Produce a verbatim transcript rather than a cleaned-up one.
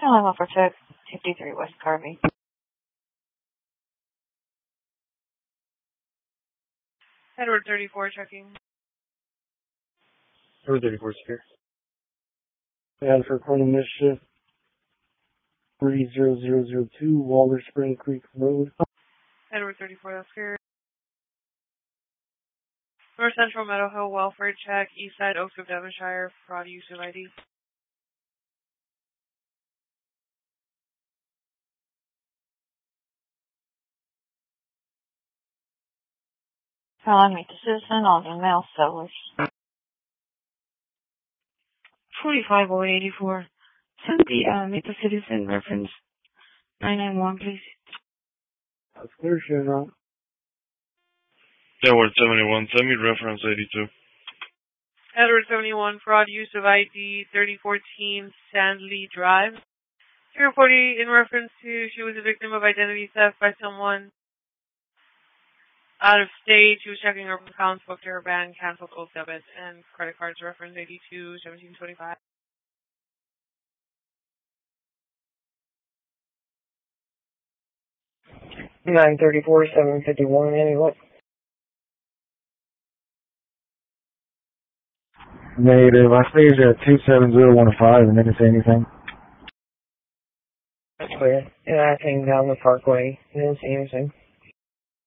Hello, Upper Tech, fifty-three West Garvey. Edward thirty-four checking. Edward thirty-four secure. Yeah, for Corning Mischief, three zero zero zero two, Walter Spring Creek Road. Edward thirty-four, that's clear. North Central Meadow Hill, welfare check, East Side Oaks of Devonshire, fraud use of I D. Calling me to Citizen on email sellers. forty-five oh eighty-four. Send the uh, Meet the Citizen reference nine nine one, please. That's clear, Chevron. Edward seventy-one, send me reference eighty-two. Edward seventy-one, fraud use of I D, thirty fourteen Sandley Drive. She reported in reference to she was a victim of identity theft by someone out of state. She was checking her accounts, booked her bank, canceled old debits, and credit cards reference eighty-two seventeen twenty-five. nine thirty-four, seven fifty-one, any look? Negative. I staged at two seven zero one five and didn't say anything. That's clear. And I came down the parkway. Didn't see anything.